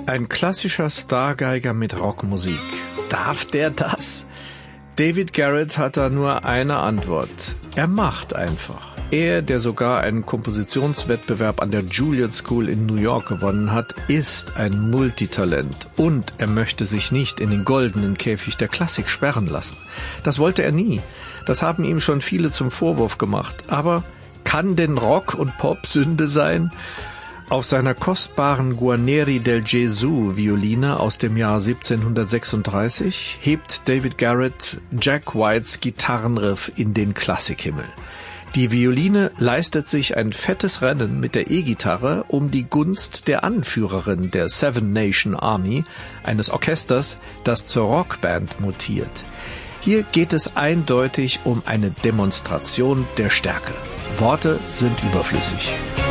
Ein klassischer Stargeiger mit Rockmusik. Darf der das? David Garrett hat da nur eine Antwort. Er macht einfach. Er, der sogar einen Kompositionswettbewerb an der Juilliard School in New York gewonnen hat, ist ein Multitalent. Und er möchte sich nicht in den goldenen Käfig der Klassik sperren lassen. Das wollte er nie. Das haben ihm schon viele zum Vorwurf gemacht. Aber kann denn Rock und Pop Sünde sein? Auf seiner kostbaren Guarneri del Gesù Violine aus dem Jahr 1736 hebt David Garrett Jack Whites Gitarrenriff in den Klassikhimmel. Die Violine leistet sich ein fettes Rennen mit der E-Gitarre um die Gunst der Anführerin der Seven Nation Army, eines Orchesters, das zur Rockband mutiert. Hier geht es eindeutig um eine Demonstration der Stärke. Worte sind überflüssig.